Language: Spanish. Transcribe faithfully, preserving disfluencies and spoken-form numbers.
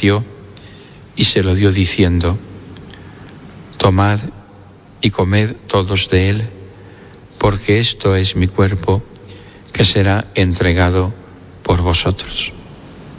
parció y se lo dio diciendo: tomad y comed todos de él, porque esto es mi cuerpo, que será entregado por vosotros.